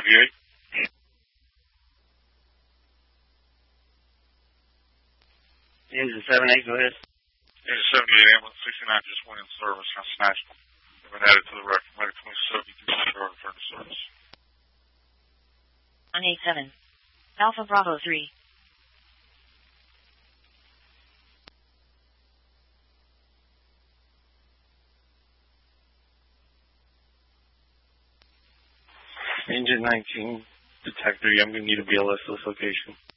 78. Engine 78, go ahead. Engine 78, ambulance 69 just went in service. I snatched them. They've been added to the record. Medic 27, return to service. On 87. Alpha Bravo 3. Engine 19, Detector, I'm going to need a BLS to this location.